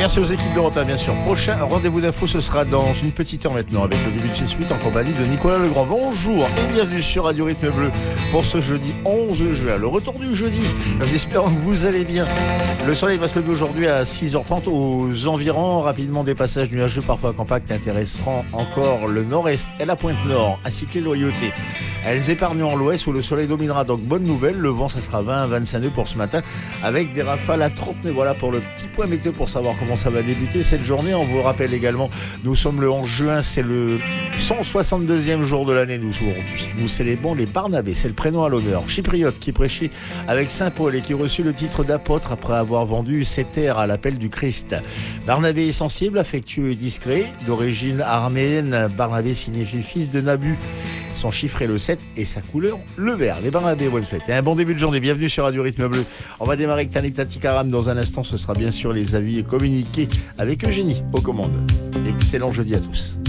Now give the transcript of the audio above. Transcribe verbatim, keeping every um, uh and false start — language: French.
merci aux équipes d'Europe un, bien sûr. Prochain rendez-vous d'info, ce sera dans une petite heure maintenant, avec le début de ces suites en compagnie de Nicolas Legrand. Bonjour et bienvenue sur Radio Rythme Bleu pour ce jeudi onze juin, le retour du jeudi. J'espère que vous allez bien. Le soleil va se lever aujourd'hui à six heures trente aux environs. Rapidement, des passages nuageux, parfois compacts, intéresseront encore le nord-est et la pointe nord, ainsi que les loyautés. Elles épargneront l'ouest où le soleil dominera. Donc bonne nouvelle, le vent ça sera vingt à vingt-cinq nœuds pour ce matin avec des rafales à trente nœuds. Voilà pour le petit point météo pour savoir comment ça va débuter cette journée. On vous rappelle également, nous sommes le onze juin, c'est le cent soixante-deuxième jour de l'année. Nous, nous célébrons les Barnabés, c'est le prénom à l'honneur. Chypriote qui prêchait avec Saint Paul et qui reçut le titre d'apôtre après avoir vendu ses terres à l'appel du Christ. Barnabé est sensible, affectueux et discret. D'origine arménienne, Barnabé signifie fils de Nabu. Son chiffre est le sept et sa couleur le vert. Les Barnabés, bonne fête. Et un bon début de journée. Bienvenue sur Radio Rythme Bleu. On va démarrer avec Tanit Tatikaram. Dans un instant, ce sera bien sûr les avis communiqués avec Eugénie aux commandes. Excellent jeudi à tous.